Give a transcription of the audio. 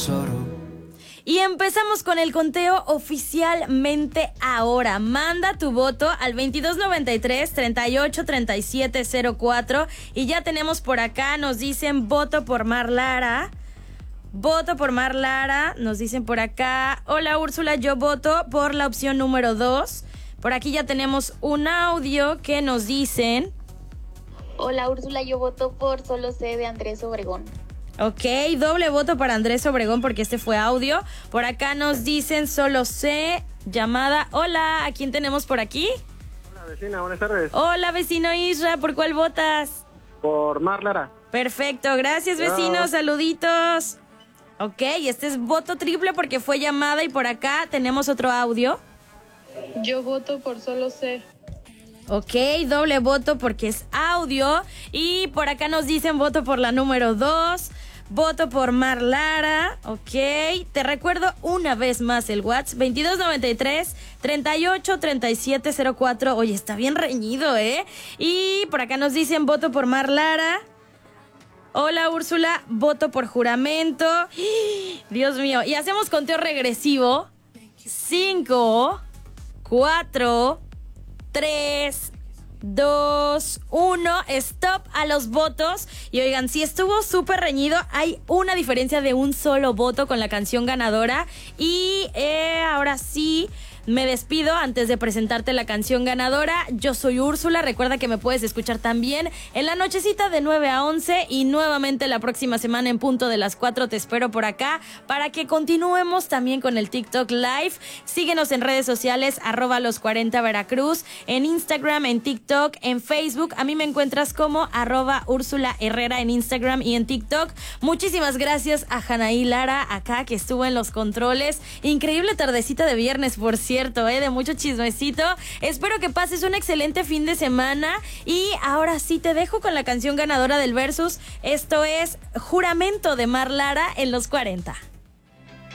Y empezamos con el conteo oficialmente ahora. Manda tu voto al 2293-383704 y ya tenemos por acá, nos dicen voto por Mar Lara. Voto por Mar Lara, nos dicen por acá. Hola Úrsula, yo voto por la opción número 2. Por aquí ya tenemos un audio que nos dicen. Hola Úrsula, yo voto por Solo sé de Andrés Obregón. Ok, doble voto para Andrés Obregón porque este fue audio. Por acá nos dicen Solo sé, llamada. Hola, ¿a quién tenemos por aquí? Hola vecina, buenas tardes. Hola vecino Isra, ¿por cuál votas? Por Mar Lara. Perfecto, gracias vecino, saluditos. Ok, este es voto triple porque fue llamada y por acá tenemos otro audio. Yo voto por Solo sé. Ok, doble voto porque es audio. Y por acá nos dicen voto por la número 2. Voto por Mar Lara. Ok, te recuerdo una vez más el WhatsApp 2293-383704. Oye, está bien reñido, ¿eh? Y por acá nos dicen voto por Mar Lara. Hola Úrsula, voto por juramento. Dios mío, y hacemos conteo regresivo. 5, 4, 3, 2, 1, stop a los votos. Y oigan, si estuvo súper reñido, hay una diferencia de un solo voto con la canción ganadora. Y ahora sí, me despido antes de presentarte la canción ganadora. Yo soy Úrsula, recuerda que me puedes escuchar también en la nochecita de 9 a 11 y nuevamente la próxima semana en punto de las 4 te espero por acá para que continuemos también con el TikTok Live. Síguenos en redes sociales, @los40 Veracruz, en Instagram, en TikTok, en Facebook. A mí me encuentras como @Úrsula Herrera en Instagram y en TikTok. Muchísimas gracias a Janaí Lara acá que estuvo en los controles. Increíble tardecita de viernes, por cierto, de mucho chismecito. Espero que pases un excelente fin de semana y ahora sí te dejo con la canción ganadora del Versus. Esto es Juramento de Mar Lara en los 40.